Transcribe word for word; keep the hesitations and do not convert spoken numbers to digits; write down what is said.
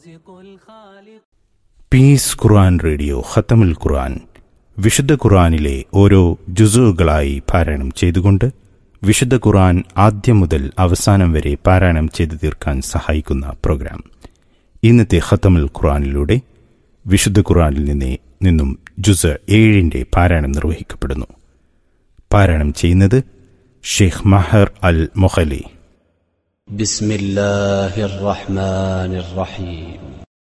Piece ഖുർആൻ radio ഖത്തമുൽ ഖുർആൻ വിശുദ്ധ ഖുർആനിലെ ഓരോ ജുസുകളായി പാരായണം ചെയ്തുകൊണ്ട് വിശുദ്ധ ഖുർആൻ ആദ്യം മുതൽ അവസാനം വരെ പാരായണം ചെയ്തു തീർക്കാൻ സഹായിക്കുന്ന പ്രോഗ്രാം. ഇന്നത്തെ ഖത്തമുൽ ഖുർആനിലൂടെ വിശുദ്ധ ഖുർആനിൽ നിന്നേ നിന്നും ജുസ് ഏഴിന്റെ പാരായണം നിർവഹിക്കപ്പെടുന്നു. പാരായണം ചെയ്യുന്നത് ഷെയ്ഖ് മഹർ അൽ മൊഹലി. ബിസ്മില്ലാഹിർ റഹ്മാനിർ റഹീം.